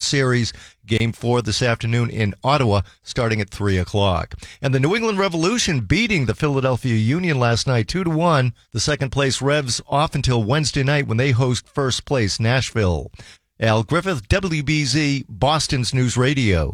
Series. Game 4 this afternoon in Ottawa, starting at 3 o'clock. And the New England Revolution beating the Philadelphia Union last night 2-1. The second-place Revs off until Wednesday night when they host first-place Nashville. Al Griffith, WBZ, Boston's News Radio.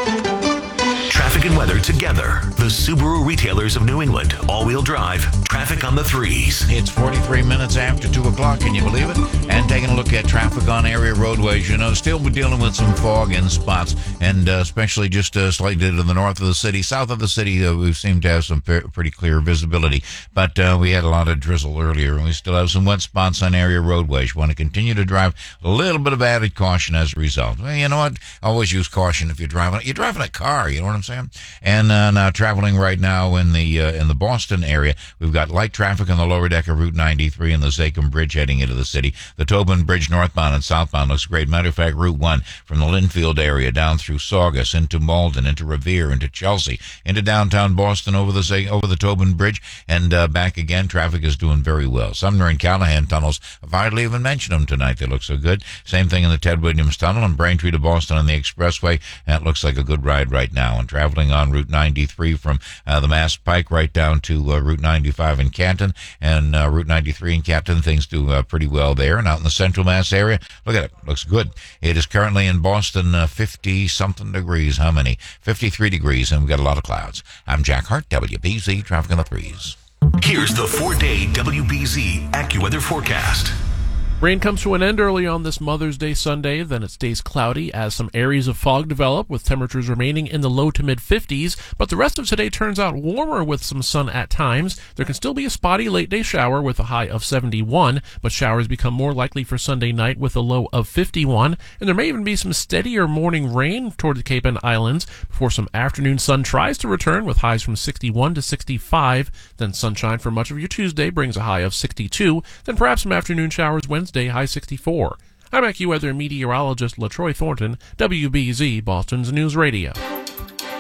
Traffic and weather together. The Subaru retailers of New England. All-wheel drive. Traffic on the threes. It's 43 minutes after 2 o'clock. Can you believe it? And taking a look at traffic on area roadways. You know, still we're dealing with some fog in spots, and especially just slightly to the north of the city. South of the city, we seem to have some pretty clear visibility. But we had a lot of drizzle earlier, and we still have some wet spots on area roadways. You want to continue to drive a little bit of added caution as a result. Well, you know what? Always use caution if you're driving. You're driving a car, you know what I'm saying? And now traveling right now in the Boston area, we've got light traffic on the lower deck of Route 93 and the Zachem Bridge heading into the city. The Tobin Bridge northbound and southbound looks great. Matter of fact, Route 1 from the Linfield area down through Saugus into Malden, into Revere, into Chelsea, into downtown Boston over the Tobin Bridge, and back again. Traffic is doing very well. Sumner and Callahan tunnels, I've hardly even mentioned them tonight. They look so good. Same thing in the Ted Williams Tunnel and Braintree to Boston on the Expressway. That looks like a good ride right now. And traveling on Route 93 from the Mass Pike right down to Route 95 in Canton, and Route 93 in Canton, things do pretty well there. And out in the Central Mass area, look at it, looks good. It is currently in Boston 50-something degrees. How many? 53 degrees, and we've got a lot of clouds. I'm Jack Hart, WBZ, traffic on the threes. Here's the 4-day WBZ AccuWeather forecast. Rain comes to an end early on this Mother's Day Sunday, then it stays cloudy as some areas of fog develop, with temperatures remaining in the low to mid-50s, but the rest of today turns out warmer with some sun at times. There can still be a spotty late-day shower with a high of 71, but showers become more likely for Sunday night with a low of 51, and there may even be some steadier morning rain toward the Cape and Islands before some afternoon sun tries to return with highs from 61 to 65, then sunshine for much of your Tuesday brings a high of 62, then perhaps some afternoon showers Wednesday, high 64. I'm AccuWeather meteorologist LaTroy Thornton, WBZ, Boston's News Radio.